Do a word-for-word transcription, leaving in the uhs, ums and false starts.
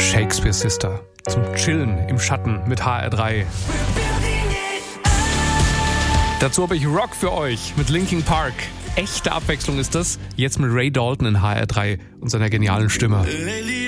Shakespeare Sister. Zum Chillen im Schatten mit H R drei. Dazu habe ich Rock für euch mit Linkin Park. Echte Abwechslung ist das. Jetzt mit Ray Dalton in H R drei und seiner genialen Stimme.